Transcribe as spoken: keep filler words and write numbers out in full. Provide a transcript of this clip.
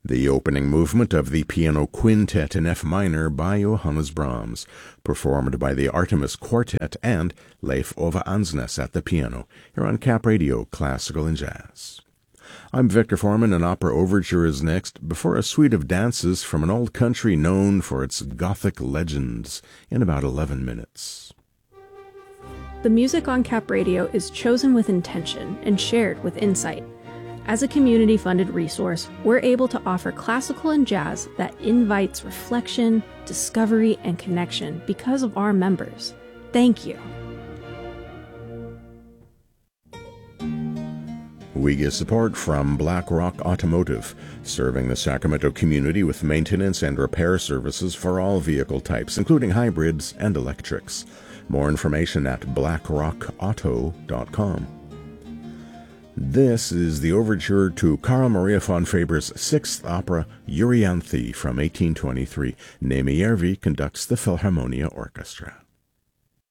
The opening movement of the Piano Quintet in F minor by Johannes Brahms, performed by the Artemis Quartet and Leif Ove Ansnes at the piano, here on Cap Radio Classical and Jazz. I'm Victor Foreman, and Opera Overture is next, before a suite of dances from an old country known for its Gothic legends, in about eleven minutes. The music on Cap Radio is chosen with intention and shared with insight. As a community-funded resource, we're able to offer classical and jazz that invites reflection, discovery, and connection because of our members. Thank you. We get support from Black Rock Automotive, serving the Sacramento community with maintenance and repair services for all vehicle types, including hybrids and electrics. More information at black rock auto dot com. This is the overture to Carl Maria von Faber's sixth opera, Euryanthe, from eighteen twenty-three. Nemi Järvi conducts the Philharmonia Orchestra.